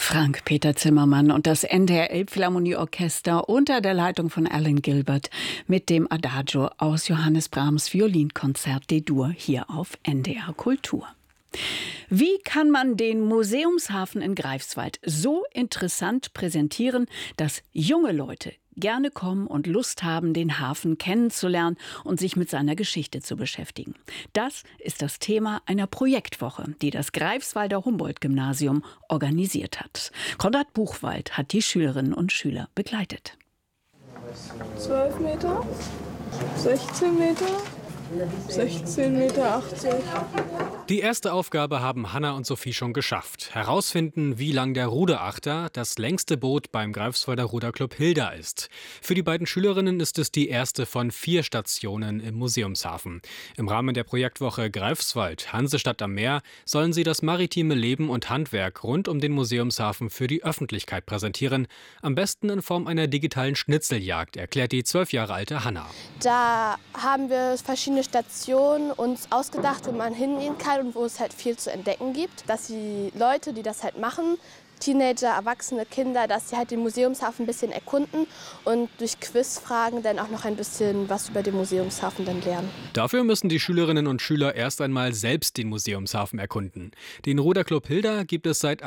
Frank-Peter Zimmermann und das NDR Elbphilharmonieorchester unter der Leitung von Alan Gilbert mit dem Adagio aus Johannes Brahms Violinkonzert D-Dur hier auf NDR Kultur. Wie kann man den Museumshafen in Greifswald so interessant präsentieren, dass junge Leute gerne kommen und Lust haben, den Hafen kennenzulernen und sich mit seiner Geschichte zu beschäftigen? Das ist das Thema einer Projektwoche, die das Greifswalder Humboldt-Gymnasium organisiert hat. Konrad Buchwald hat die Schülerinnen und Schüler begleitet. 12 Meter, 16 Meter, 16,80 Meter. Die erste Aufgabe haben Hanna und Sophie schon geschafft. Herausfinden, wie lang der Ruderachter, das längste Boot beim Greifswalder Ruderclub Hilda ist. Für die beiden Schülerinnen ist es die erste von 4 Stationen im Museumshafen. Im Rahmen der Projektwoche Greifswald, Hansestadt am Meer, sollen sie das maritime Leben und Handwerk rund um den Museumshafen für die Öffentlichkeit präsentieren. Am besten in Form einer digitalen Schnitzeljagd, erklärt die 12 Jahre alte Hanna. Da haben wir verschiedene Stationen uns ausgedacht, wo man hingehen kann und wo es halt viel zu entdecken gibt. Dass die Leute, die das halt machen, Teenager, Erwachsene, Kinder, dass sie halt den Museumshafen ein bisschen erkunden und durch Quizfragen dann auch noch ein bisschen was über den Museumshafen dann lernen. Dafür müssen die Schülerinnen und Schüler erst einmal selbst den Museumshafen erkunden. Den Ruderclub Hilda gibt es seit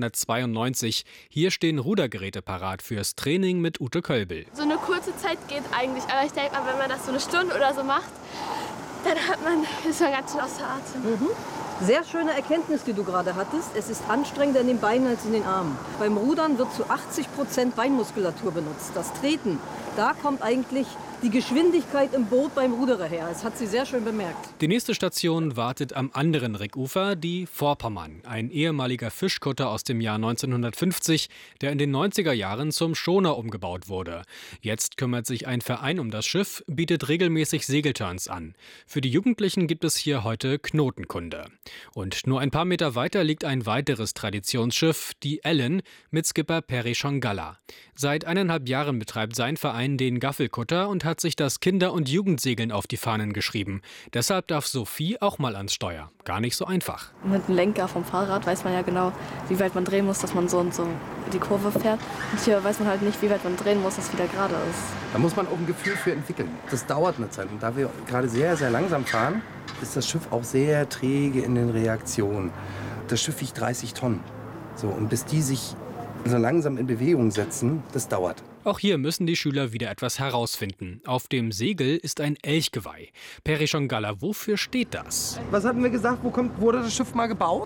1892. Hier stehen Rudergeräte parat fürs Training mit Ute Kölbel. So eine kurze Zeit geht eigentlich, aber ich denke mal, wenn man das so eine Stunde oder so macht, dann ist man ganz schön außer Atem. Sehr schöne Erkenntnis, die du gerade hattest. Es ist anstrengender in den Beinen als in den Armen. Beim Rudern wird zu 80% Beinmuskulatur benutzt. Das Treten, da kommt eigentlich die Geschwindigkeit im Boot beim Ruderer her. Das hat sie sehr schön bemerkt. Die nächste Station wartet am anderen Rickufer, die Vorpommern. Ein ehemaliger Fischkutter aus dem Jahr 1950, der in den 90er Jahren zum Schoner umgebaut wurde. Jetzt kümmert sich ein Verein um das Schiff, bietet regelmäßig Segelturns an. Für die Jugendlichen gibt es hier heute Knotenkunde. Und nur ein paar Meter weiter liegt ein weiteres Traditionsschiff, die Ellen, mit Skipper Perry Schongalla. Seit 1,5 Jahren betreibt sein Verein den Gaffelkutter und hat sich das Kinder- und Jugendsegeln auf die Fahnen geschrieben. Deshalb darf Sophie auch mal ans Steuer. Gar nicht so einfach. Mit dem Lenker vom Fahrrad weiß man ja genau, wie weit man drehen muss, dass man so und so die Kurve fährt. Und hier weiß man halt nicht, wie weit man drehen muss, dass es wieder gerade ist. Da muss man auch ein Gefühl für entwickeln. Das dauert eine Zeit. Und da wir gerade sehr, sehr langsam fahren, ist das Schiff auch sehr träge in den Reaktionen. Das Schiff wiegt 30 Tonnen. So, und bis die sich so langsam in Bewegung setzen, das dauert. Auch hier müssen die Schüler wieder etwas herausfinden. Auf dem Segel ist ein Elchgeweih. Perry Schongalla, wofür steht das? Was hatten wir gesagt? Wurde das Schiff mal gebaut?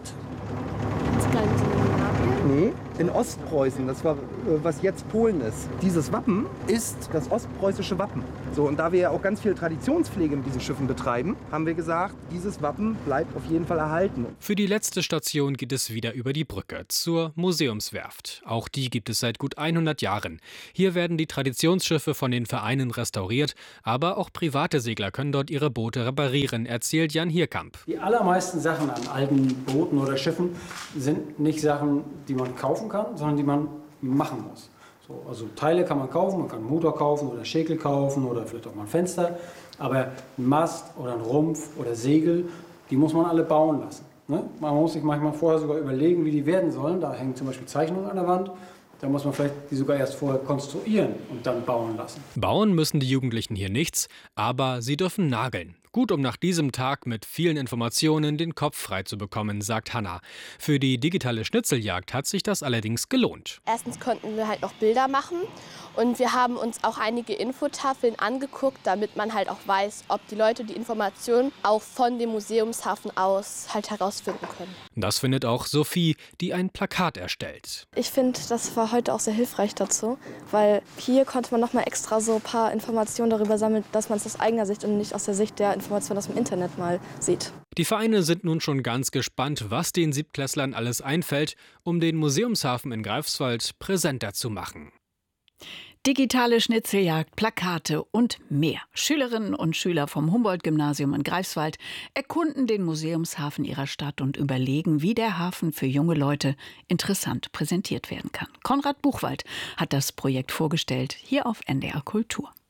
Nee, in Ostpreußen, das war, was jetzt Polen ist. Dieses Wappen ist das ostpreußische Wappen. So, und da wir ja auch ganz viel Traditionspflege mit diesen Schiffen betreiben, haben wir gesagt, dieses Wappen bleibt auf jeden Fall erhalten. Für die letzte Station geht es wieder über die Brücke zur Museumswerft. Auch die gibt es seit gut 100 Jahren. Hier werden die Traditionsschiffe von den Vereinen restauriert, aber auch private Segler können dort ihre Boote reparieren, erzählt Jan Hierkamp. Die allermeisten Sachen an alten Booten oder Schiffen sind nicht Sachen, die man kaufen kann, sondern die man machen muss. So, also Teile kann man kaufen, man kann einen Motor kaufen oder Schäkel kaufen oder vielleicht auch mal ein Fenster. Aber ein Mast oder ein Rumpf oder Segel, die muss man alle bauen lassen. Ne? Man muss sich manchmal vorher sogar überlegen, wie die werden sollen. Da hängen zum Beispiel Zeichnungen an der Wand. Da muss man vielleicht die sogar erst vorher konstruieren und dann bauen lassen. Bauen müssen die Jugendlichen hier nichts, aber sie dürfen nageln. Gut, um nach diesem Tag mit vielen Informationen den Kopf frei zu bekommen, sagt Hanna. Für die digitale Schnitzeljagd hat sich das allerdings gelohnt. Erstens konnten wir halt noch Bilder machen und wir haben uns auch einige Infotafeln angeguckt, damit man halt auch weiß, ob die Leute die Informationen auch von dem Museumshafen aus halt herausfinden können. Das findet auch Sophie, die ein Plakat erstellt. Ich finde, das war heute auch sehr hilfreich dazu, weil hier konnte man noch mal extra so ein paar Informationen darüber sammeln, dass man es aus eigener Sicht und nicht aus der Sicht der Informationen aus dem Internet mal sieht. Die Vereine sind nun schon ganz gespannt, was den Siebtklässlern alles einfällt, um den Museumshafen in Greifswald präsenter zu machen. Digitale Schnitzeljagd, Plakate und mehr. Schülerinnen und Schüler vom Humboldt-Gymnasium in Greifswald erkunden den Museumshafen ihrer Stadt und überlegen, wie der Hafen für junge Leute interessant präsentiert werden kann. Konrad Buchwald hat das Projekt vorgestellt, hier auf NDR Kultur.